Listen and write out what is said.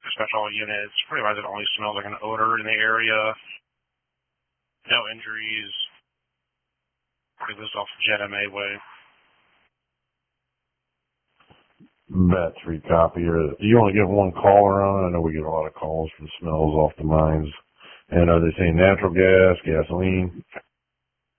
dispatch all units. Pretty much it only smells like an odor in the area. No injuries. Pretty lives off JetMA way. Battery copier. You only get one caller on it. I know we get a lot of calls for smells off the mines. And are they saying natural gas, gasoline?